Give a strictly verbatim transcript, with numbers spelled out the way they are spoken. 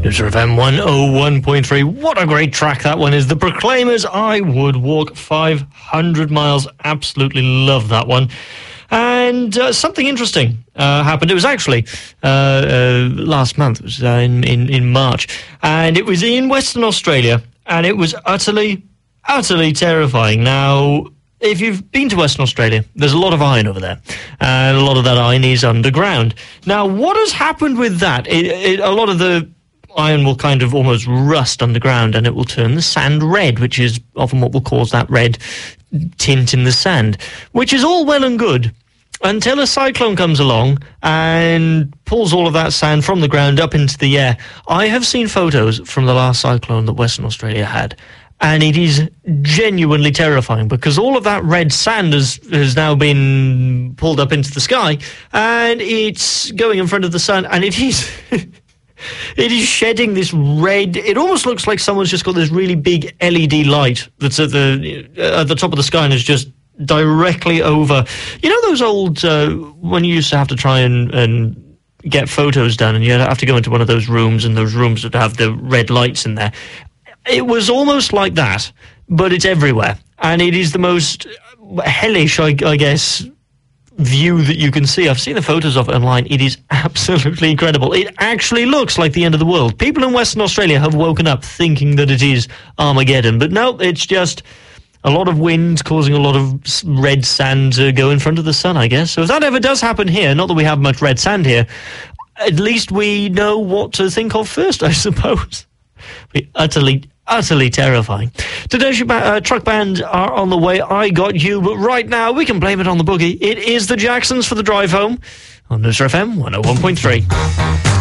News F M one oh one point three. What a great track that one is. The Proclaimers, I Would Walk five hundred miles. Absolutely love that one. And uh, something interesting uh, happened. It was actually uh, uh, last month. It was uh, in, in, in March. And it was in Western Australia. And it was utterly, utterly terrifying. Now, if you've been to Western Australia, there's a lot of iron over there. And a lot of that iron is underground. Now, what has happened with that? It, it, a lot of the iron will kind of almost rust underground, and it will turn the sand red, which is often what will cause that red tint in the sand, which is all well and good until a cyclone comes along and pulls all of that sand from the ground up into the air. I have seen photos from the last cyclone that Western Australia had, and it is genuinely terrifying because all of that red sand has, has now been pulled up into the sky, and it's going in front of the sun, and it is... It is shedding this red. It almost looks like someone's just got this really big L E D light that's at the uh, at the top of the sky and is just directly over. You know those old uh, when you used to have to try and, and get photos done, and you have to go into one of those rooms, and those rooms would have the red lights in there. It was almost like that, but it's everywhere, and it is the most hellish, I, I guess, view that you can see. I've seen the photos of it online. It is absolutely incredible. It actually looks like the end of the world. People in Western Australia have woken up thinking that it is Armageddon, but no, it's just a lot of wind causing a lot of red sand to go in front of the sun, I guess. So if that ever does happen here, not that we have much red sand here, at least we know what to think of first, I suppose. We utterly Utterly terrifying. Today's uh, truck band are on the way. I Got You, but right now we can blame it on the boogie. It is the Jacksons for the drive home on News F M one oh one point three.